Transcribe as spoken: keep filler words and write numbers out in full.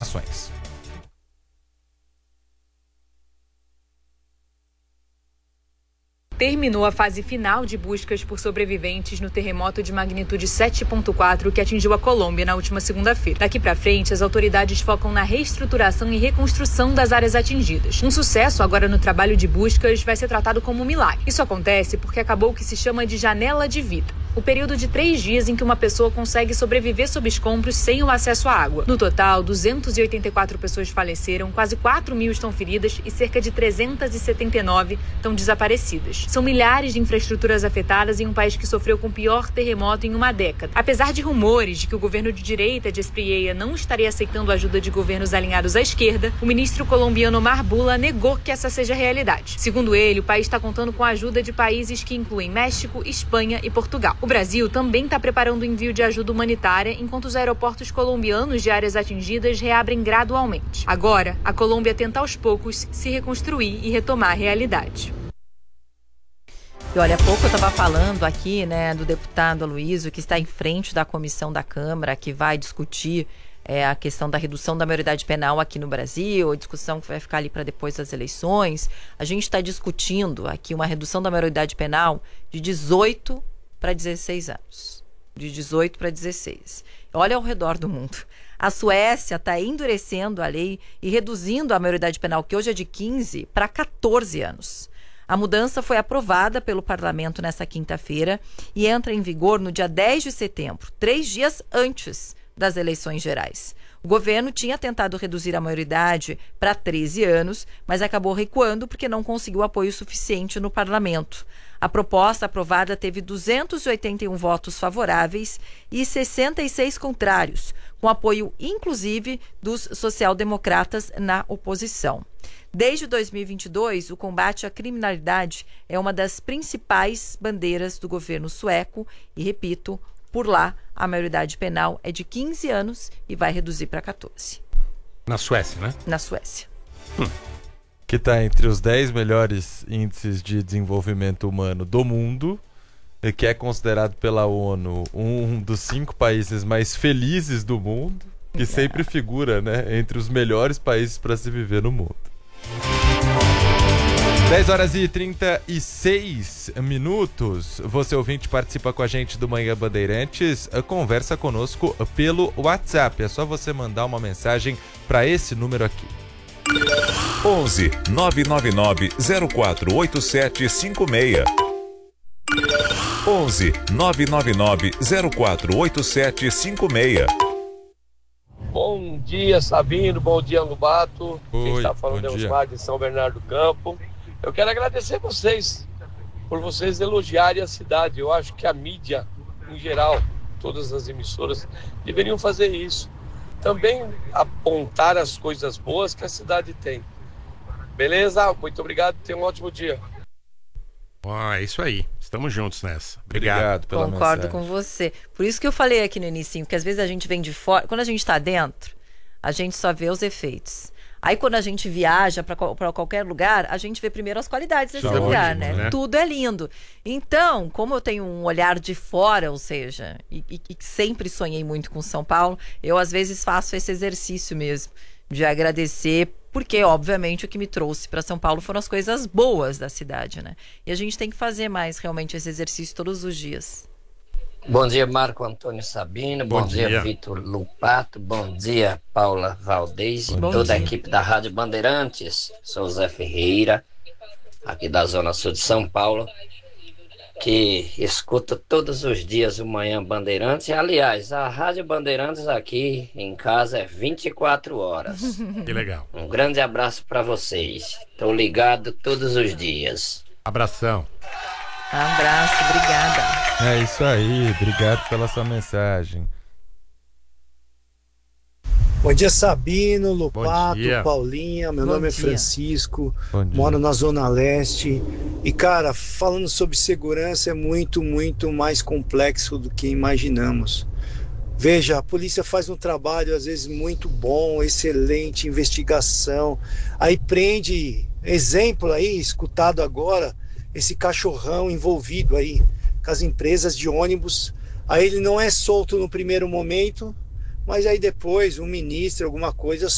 informações. Terminou a fase final de buscas por sobreviventes no terremoto de magnitude sete ponto quatro que atingiu a Colômbia na última segunda-feira. Daqui para frente, as autoridades focam na reestruturação e reconstrução das áreas atingidas. Um sucesso agora no trabalho de buscas vai ser tratado como um milagre. Isso acontece porque acabou o que se chama de janela de vida. O período de três dias em que uma pessoa consegue sobreviver sob escombros sem o acesso à água. No total, duzentas e oitenta e quatro pessoas faleceram, quase quatro mil estão feridas e cerca de trezentas e setenta e nove estão desaparecidas. São milhares de infraestruturas afetadas em um país que sofreu com o pior terremoto em uma década. Apesar de rumores de que o governo de direita de Espriella não estaria aceitando a ajuda de governos alinhados à esquerda, o ministro colombiano Omar Bula negou que essa seja a realidade. Segundo ele, o país está contando com a ajuda de países que incluem México, Espanha e Portugal. O Brasil também está preparando o envio de ajuda humanitária, enquanto os aeroportos colombianos de áreas atingidas reabrem gradualmente. Agora, a Colômbia tenta aos poucos se reconstruir e retomar a realidade. E olha, há pouco eu estava falando aqui, né, do deputado Aloysio, que está em frente da comissão da Câmara, que vai discutir é, a questão da redução da maioridade penal aqui no Brasil, a discussão que vai ficar ali para depois das eleições. A gente está discutindo aqui uma redução da maioridade penal de dezoito para dezesseis anos. De dezoito para dezesseis. Olha ao redor do mundo. A Suécia está endurecendo a lei e reduzindo a maioridade penal, que hoje é de quinze, para catorze anos. A mudança foi aprovada pelo parlamento nesta quinta-feira e entra em vigor no dia dez de setembro, três dias antes das eleições gerais. O governo tinha tentado reduzir a maioridade para treze anos, mas acabou recuando porque não conseguiu apoio suficiente no parlamento. A proposta aprovada teve duzentos e oitenta e um votos favoráveis e sessenta e seis contrários, com apoio inclusive dos social-democratas na oposição. Desde dois mil e vinte e dois, o combate à criminalidade é uma das principais bandeiras do governo sueco e, repito, por lá, a maioridade penal é de quinze anos e vai reduzir para catorze. Na Suécia, né? Na Suécia. Hum. Que está entre os dez melhores índices de desenvolvimento humano do mundo, e que é considerado pela ONU um dos cinco países mais felizes do mundo, que é. sempre figura, né, entre os melhores países para se viver no mundo. dez horas e trinta e seis minutos. Você ouvinte participa com a gente do Manhã Bandeirantes, conversa conosco pelo WhatsApp. É só você mandar uma mensagem para esse número aqui. onze nove nove nove zero quatro oito sete cinco seis. onze nove nove nove zero quatro oito sete cinco seis. Bom dia, Sabino. Bom dia, Lobato. Oi, Quem está falando é o Osmar de São Bernardo do Campo. Eu quero agradecer vocês por vocês elogiarem a cidade. Eu acho que a mídia, em geral, todas as emissoras, deveriam fazer isso. Também apontar as coisas boas que a cidade tem. Beleza? Muito obrigado. Tenha um ótimo dia. Ó, é isso aí. Estamos juntos nessa. Obrigado. Obrigado pela Concordo mensagem. com você. Por isso que eu falei aqui no início, que às vezes a gente vem de fora. Quando a gente está dentro, a gente só vê os efeitos. Aí quando a gente viaja para qualquer lugar, a gente vê primeiro as qualidades desse Isso lugar, é né? ótimo, né? Tudo é lindo. Então, como eu tenho um olhar de fora, ou seja, e, e, e sempre sonhei muito com São Paulo, eu às vezes faço esse exercício mesmo, de agradecer, porque obviamente o que me trouxe para São Paulo foram as coisas boas da cidade, né? E a gente tem que fazer mais realmente esse exercício todos os dias. Bom dia, Marco Antônio Sabino. Bom, Bom dia, dia. Vitor Lupato. Bom dia, Paula Valdez e Bom toda dia. a equipe da Rádio Bandeirantes. Sou Zé Ferreira, aqui da Zona Sul de São Paulo, que escuto todos os dias o Manhã Bandeirantes. Aliás, a Rádio Bandeirantes aqui em casa é vinte e quatro horas. Que legal. Um grande abraço para vocês. Estou ligado todos os dias. Abração. Abraço, obrigada. É isso aí, obrigado pela sua mensagem. Bom dia, Sabino, Lupato, dia. Paulinha. Meu Bom nome é dia. Francisco, Bom dia. moro na Zona Leste. E, cara, falando sobre segurança é muito, muito mais complexo do que imaginamos. Veja, a polícia faz um trabalho às vezes muito bom, excelente, investigação. Aí prende, exemplo aí, escutado agora, esse cachorrão envolvido aí com as empresas de ônibus. Aí ele não é solto no primeiro momento, mas aí depois um ministro, alguma coisa,